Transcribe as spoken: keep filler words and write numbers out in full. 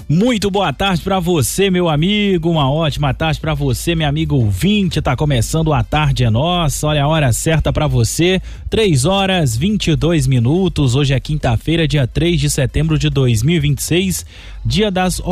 Muito boa tarde para você, meu amigo, uma ótima tarde para você, meu amigo ouvinte. Tá começando a Tarde é Nossa, olha a hora certa para você, três horas vinte e dois minutos. Hoje é quinta-feira, dia três de setembro de dois mil e vinte e seis, dia das